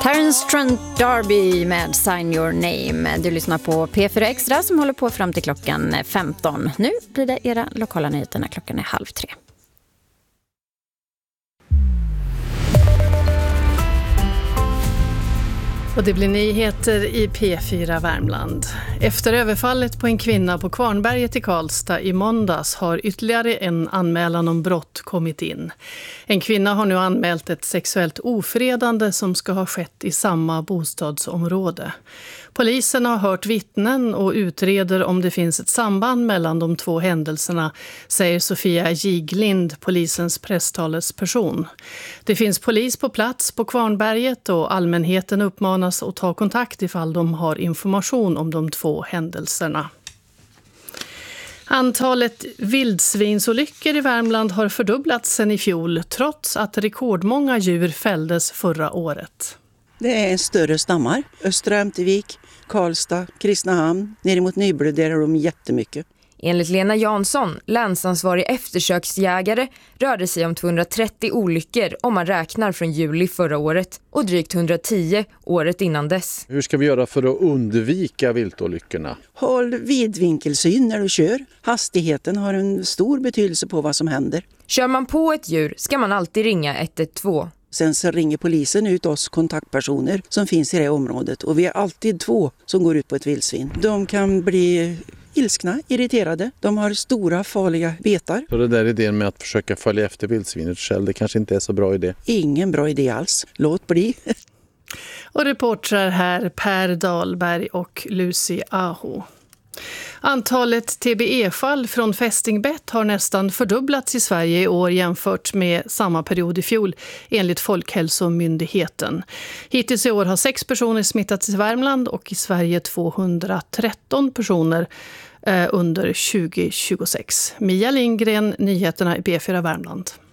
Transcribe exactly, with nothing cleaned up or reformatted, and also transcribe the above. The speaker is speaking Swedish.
Terence Trent D'Arby med Sign Your Name. Du lyssnar på P fyra Extra som håller på fram till klockan femton. Nu blir det era lokala nyheter när klockan är halv tre. Och det blir nyheter i P fyra Värmland. Efter överfallet på en kvinna på Kvarnberget i Karlstad i måndags har ytterligare en anmälan om brott kommit in. En kvinna har nu anmält ett sexuellt ofredande som ska ha skett i samma bostadsområde. Polisen har hört vittnen och utreder om det finns ett samband mellan de två händelserna, säger Sofia Giglind, polisens presstalesperson. Det finns polis på plats på Kvarnberget och allmänheten uppmanas att ta kontakt ifall de har information om de två händelserna. Antalet vildsvinsolyckor i Värmland har fördubblats sedan i fjol, trots att rekordmånga djur fälldes förra året. Det är en större stammar. Östra Ämtervik, Karlstad, Kristinehamn, ner mot Nybro, där är de jättemycket. Enligt Lena Jansson, länsansvarig eftersöksjägare, rörde sig om tvåhundratrettio olyckor om man räknar från juli förra året och drygt hundratio året innan dess. Hur ska vi göra för att undvika viltolyckorna? Håll vidvinkelsyn när du kör. Hastigheten har en stor betydelse på vad som händer. Kör man på ett djur ska man alltid ringa ett ett två. Sen så ringer polisen ut oss kontaktpersoner som finns i det området. Och vi är alltid två som går ut på ett vildsvin. De kan bli ilskna, irriterade. De har stora farliga betar. Så det där idén med att försöka följa efter vildsvinet själv, det kanske inte är så bra idé. Ingen bra idé alls. Låt bli. Och reportrar här Per Dahlberg och Lucy Aho. Antalet T B E-fall från fästingbett har nästan fördubblats i Sverige i år jämfört med samma period i fjol, enligt Folkhälsomyndigheten. Hittills i år har sex personer smittats i Värmland och i Sverige tvåhundratretton personer eh, under tjugo tjugosex. Mia Lindgren, nyheterna i P fyra Värmland.